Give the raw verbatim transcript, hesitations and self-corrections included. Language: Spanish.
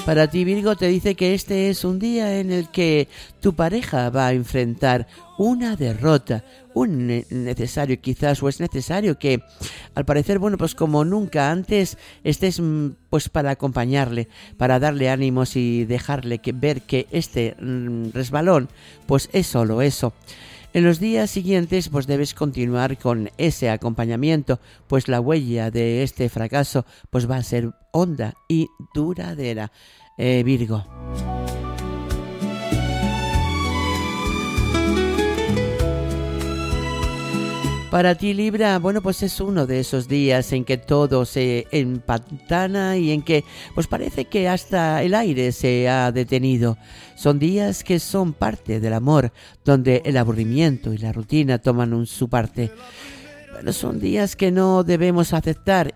Para ti, Virgo, te dice que este es un día en el que tu pareja va a enfrentar una derrota, un ne- necesario quizás, o es necesario que, al parecer, bueno, pues como nunca antes, estés mm, pues para acompañarle, para darle ánimos y dejarle que ver que este mm, resbalón, pues es solo eso. En los días siguientes pues debes continuar con ese acompañamiento, pues la huella de este fracaso pues va a ser honda y duradera, eh, Virgo. Para ti, Libra, bueno, pues es uno de esos días en que todo se empantana y en que pues parece que hasta el aire se ha detenido. Son días que son parte del amor, donde el aburrimiento y la rutina toman un, su parte. Bueno, son días que no debemos aceptar